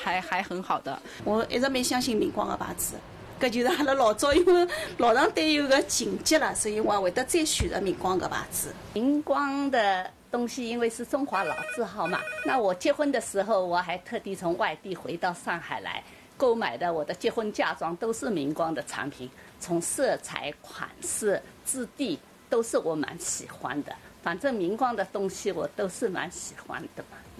还很好的。 我一直蛮相信明光的牌子，搿就是阿拉老早因为老上对有个情结了，所以我也会得再选择明光的牌子。 明光的东西因为是中华老字号嘛，那我结婚的时候我还特地从外地回到上海来购买的，我的结婚嫁妆都是明光的产品，从色彩、款式、质地都是我蛮喜欢的。反正明光的东西我都是蛮喜欢的嘛。